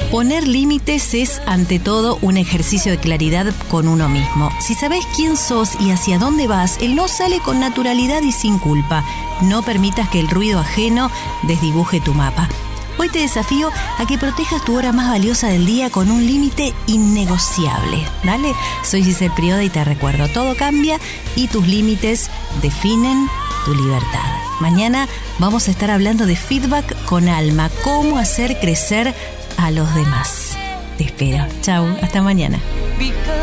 Poner límites es, ante todo, un ejercicio de claridad con uno mismo. Si sabés quién sos y hacia dónde vas, el no sale con naturalidad y sin culpa. No permitas que el ruido ajeno desdibuje tu mapa. Hoy te desafío a que protejas tu hora más valiosa del día con un límite innegociable. ¿Dale? Soy Giselle Prioda y te recuerdo, todo cambia y tus límites definen tu libertad. Mañana vamos a estar hablando de feedback con alma, cómo hacer crecer a los demás. Te espero. Chau, hasta mañana.